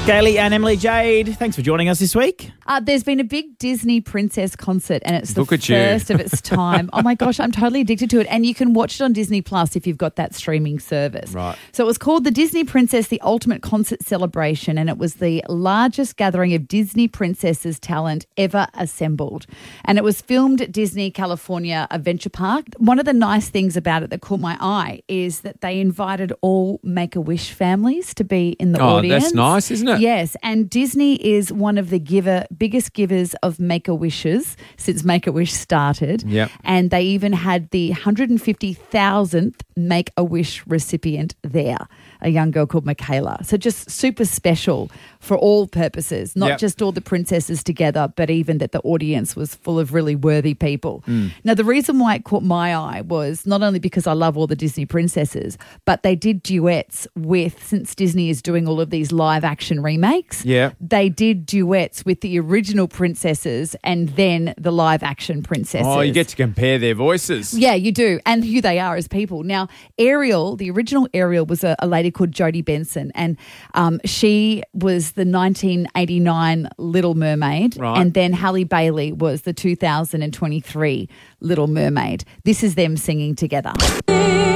Gailey and Emily Jade, thanks for joining us this week. There's been a big Disney princess concert and it's the Look at you. first of its time. Oh my gosh, I'm totally addicted to it. And you can watch it on Disney Plus if you've got that streaming service. Right. So it was called the Disney Princess, the Ultimate Concert Celebration, and it was the largest gathering of Disney princesses talent ever assembled. And it was filmed at Disney California Adventure Park. One of the nice things about it that caught my eye is that they invited all Make-A-Wish families to be in the audience. That's nice, isn't it? Yes, and Disney is one of the biggest givers of Make-A-Wishes since Make-A-Wish started. Yep. And they even had the 150,000th Make-A-Wish recipient there, a young girl called Michaela. So just super special for all purposes, not Yep. just all the princesses together, but even that the audience was full of really worthy people. Now, the reason why it caught my eye was not only because I love all the Disney princesses, but they did duets since Disney is doing all of these live action remakes. Yeah. They did duets with the original princesses and then the live action princesses. Oh, you get to compare their voices. Yeah, you do, and who they are as people. Now, Ariel, the original Ariel, was a lady called Jodie Benson, and she was the 1989 Little Mermaid, Right. and then Halle Bailey was the 2023 Little Mermaid. This is them singing together.